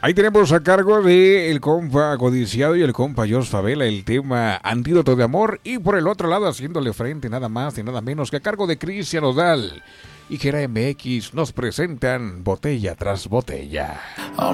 Ahí tenemos a cargo de el compa Codiciado y el compa Jos Favela el tema Antídoto de Amor. Y por el otro lado, haciéndole frente nada más y nada menos que a cargo de Cristian Nodal y Gera MX, nos presentan Botella tras Botella.